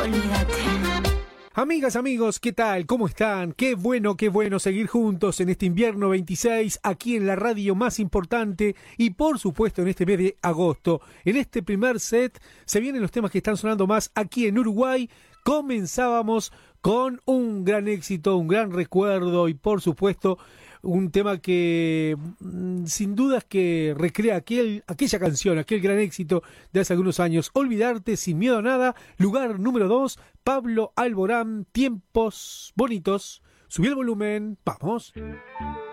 Olvídate. Amigas, amigos, ¿qué tal? ¿Cómo están? Qué bueno seguir juntos en este invierno 26, aquí en la radio más importante y por supuesto en este mes de agosto. En este primer set se vienen los temas que están sonando más aquí en Uruguay. Comenzábamos con un gran éxito, un gran recuerdo y por supuesto un tema que sin dudas que recrea aquella canción, aquel gran éxito de hace algunos años. Olvidarte sin miedo a nada. Lugar número 2, Pablo Alborán, Tiempos Bonitos. Subí el volumen, vamos.